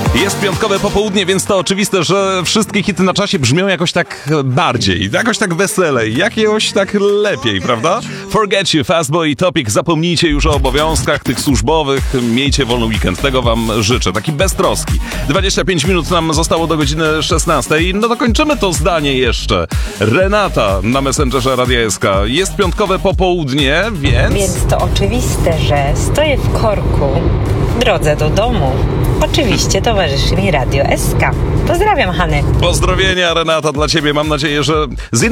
Jest piątkowe popołudnie, więc to oczywiste, że wszystkie hity na czasie brzmią jakoś tak bardziej, jakoś tak weselej, jakoś tak lepiej, prawda? Forget You, Fastboy i Topic, zapomnijcie już o obowiązkach tych służbowych, miejcie wolny weekend, tego wam życzę, taki bez troski. 25 minut nam zostało do godziny 16, no to kończymy to zdanie jeszcze. Renata na Messengerze Radia SK. Jest piątkowe popołudnie, Więc to oczywiste, że stoję w korku w drodze do domu. Oczywiście towarzyszy mi Radio SK. Pozdrawiam, Hany. Pozdrowienia, Renata, dla ciebie. Mam nadzieję, że z